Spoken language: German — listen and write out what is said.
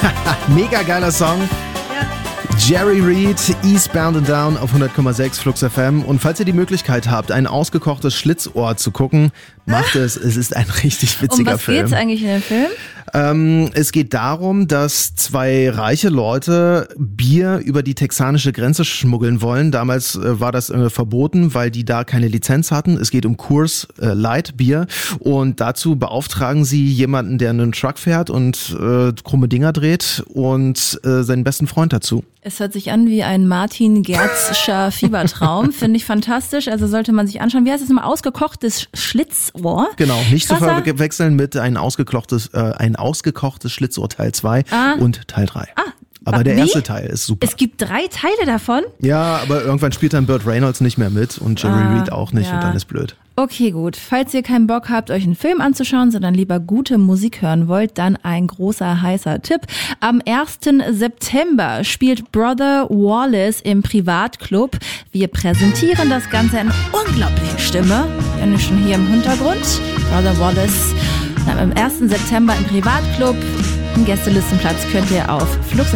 Mega geiler Song. Jerry Reed, Eastbound and Down auf 100,6 Flux FM. Und falls ihr die Möglichkeit habt, ein ausgekochtes Schlitzohr zu gucken, macht es. Es ist ein richtig witziger Film. Um was geht's eigentlich in dem Film? Es geht darum, dass zwei reiche Leute Bier über die texanische Grenze schmuggeln wollen. Damals war das verboten, weil die da keine Lizenz hatten. Es geht um Coors Light Bier und dazu beauftragen sie jemanden, der einen Truck fährt und krumme Dinger dreht und seinen besten Freund dazu. Es hört sich an wie ein Martin Gertzscher Fiebertraum. Finde ich fantastisch. Also sollte man sich anschauen. Wie heißt es immer? Ausgekochtes Schlitzohr? Genau, nicht zu verwechseln mit ein ausgekochtes Schlitzohr Teil 2 und Teil 3. Aber der erste Teil ist super. Es gibt 3 Teile davon? Ja, aber irgendwann spielt dann Burt Reynolds nicht mehr mit und Jerry Reed auch nicht und dann ist blöd. Okay, gut. Falls ihr keinen Bock habt, euch einen Film anzuschauen, sondern lieber gute Musik hören wollt, dann ein großer, heißer Tipp. Am 1. September spielt Brother Wallace im Privatclub. Wir präsentieren das Ganze in unglaublicher Stimme. Ja, schon hier im Hintergrund. Brother Wallace am 1. September im Privatclub. Einen Gästelistenplatz könnt ihr auf Flux